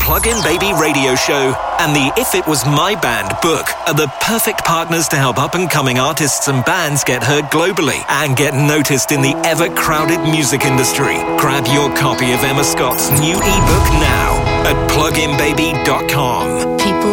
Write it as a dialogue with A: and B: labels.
A: Plug-in Baby radio show and the If It Was My Band book are the perfect partners to help up-and-coming artists and bands get heard globally and get noticed in the ever-crowded music industry. Grab your copy of Emma Scott's new ebook now at pluginbaby.com.